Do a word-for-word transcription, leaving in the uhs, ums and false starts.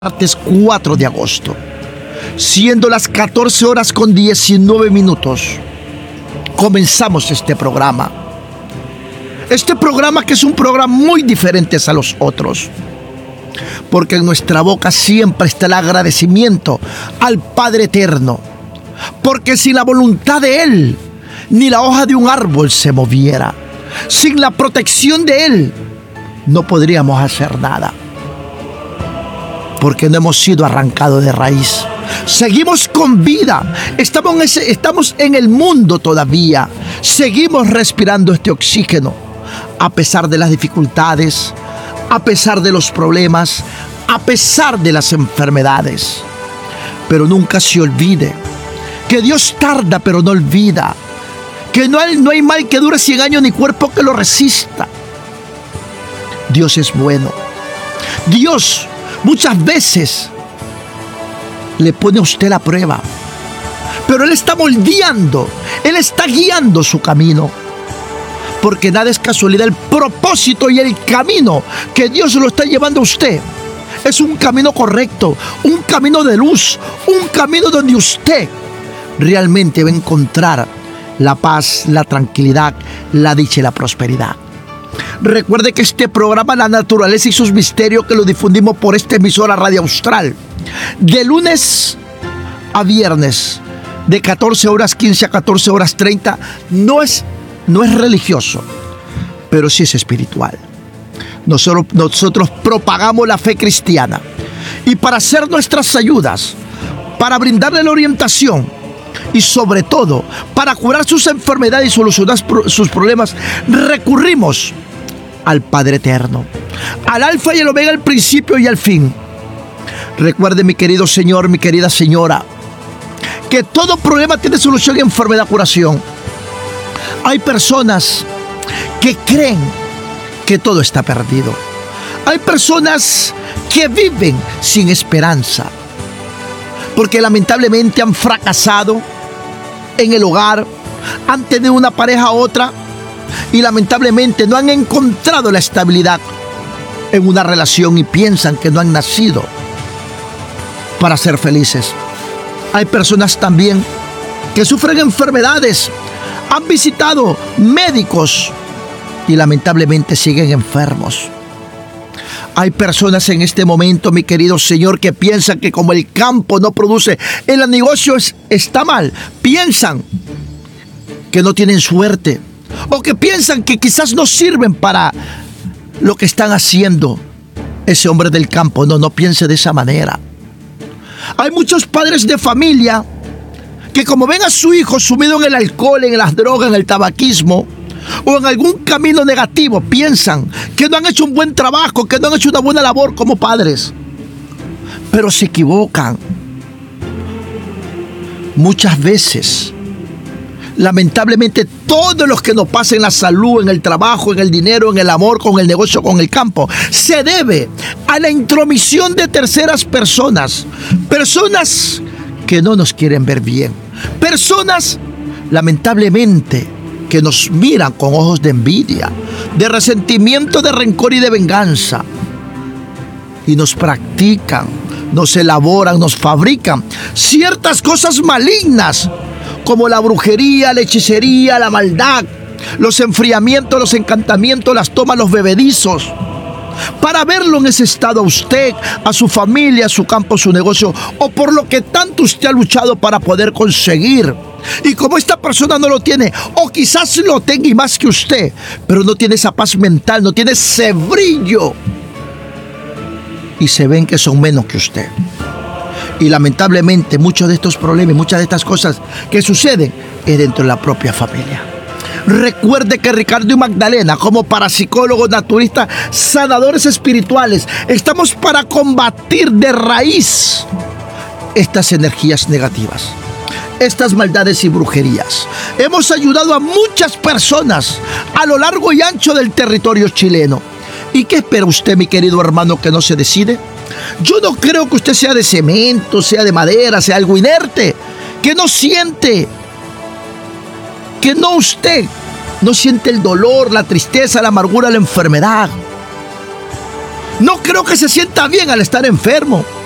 Martes cuatro de agosto, siendo las catorce horas con diecinueve minutos, comenzamos este programa. Este programa que es un programa muy diferente a los otros, porque en nuestra boca siempre está el agradecimiento al Padre Eterno, porque sin la voluntad de Él, ni la hoja de un árbol se moviera. Sin la protección de Él, no podríamos hacer nada, porque no hemos sido arrancados de raíz. Seguimos con vida, estamos en, ese, estamos en el mundo todavía, seguimos respirando este oxígeno, a pesar de las dificultades, a pesar de los problemas, a pesar de las enfermedades. Pero nunca se olvide que Dios tarda pero no olvida, que no hay, no hay mal que dure cien años ni cuerpo que lo resista. Dios es bueno. Dios muchas veces le pone a usted la prueba, pero Él está moldeando, Él está guiando su camino, porque nada es casualidad. El propósito y el camino que Dios lo está llevando a usted es un camino correcto, un camino de luz, un camino donde usted realmente va a encontrar la paz, la tranquilidad, la dicha y la prosperidad. Recuerde que este programa La Naturaleza y sus Misterios, que lo difundimos por esta emisora Radio Austral, de lunes a viernes, de catorce horas quince a catorce horas treinta, no es, no es religioso, pero sí es espiritual. Nosotros, nosotros propagamos la fe cristiana, y para hacer nuestras ayudas, para brindarle la orientación, y sobre todo para curar sus enfermedades y solucionar sus problemas, recurrimos al Padre Eterno, al Alfa y el Omega, el principio y el fin. Recuerde, mi querido señor, mi querida señora, que todo problema tiene solución y enfermedad curación. Hay personas que creen que todo está perdido. Hay personas que viven sin esperanza, porque lamentablemente han fracasado en el hogar, han tenido una pareja a otra, y lamentablemente no han encontrado la estabilidad en una relación y piensan que no han nacido para ser felices. Hay personas también que sufren enfermedades, han visitado médicos y lamentablemente siguen enfermos. Hay personas en este momento, mi querido Señor, que piensan que como el campo no produce, el negocio es, está mal. Piensan que no tienen suerte, o que piensan que quizás no sirven para lo que están haciendo. Ese hombre del campo, no, no piense de esa manera. Hay muchos padres de familia que, como ven a su hijo sumido en el alcohol, en las drogas, en el tabaquismo, o en algún camino negativo, piensan que no han hecho un buen trabajo, que no han hecho una buena labor como padres. Pero se equivocan. Muchas veces, lamentablemente, todo lo que nos pasa en la salud, en el trabajo, en el dinero, en el amor, con el negocio, con el campo, se debe a la intromisión de terceras personas. Personas que no nos quieren ver bien. Personas, lamentablemente, que nos miran con ojos de envidia, de resentimiento, de rencor y de venganza. Y nos practican, nos elaboran, nos fabrican ciertas cosas malignas, como la brujería, la hechicería, la maldad, los enfriamientos, los encantamientos, las tomas, los bebedizos, para verlo en ese estado a usted, a su familia, a su campo, a su negocio, o por lo que tanto usted ha luchado para poder conseguir. Y como esta persona no lo tiene, o quizás lo tenga y más que usted, pero no tiene esa paz mental, no tiene ese brillo, y se ven que son menos que usted. Y lamentablemente muchos de estos problemas, muchas de estas cosas que suceden es dentro de la propia familia. Recuerde que Ricardo y Magdalena, como parapsicólogos, naturistas, sanadores espirituales, estamos para combatir de raíz estas energías negativas, estas maldades y brujerías. Hemos ayudado a muchas personas a lo largo y ancho del territorio chileno. ¿Y qué espera usted, mi querido hermano, que no se decide? Yo no creo que usted sea de cemento, sea de madera, sea algo inerte, que no siente, que no usted no siente el dolor, la tristeza, la amargura, la enfermedad. No creo que se sienta bien al estar enfermo.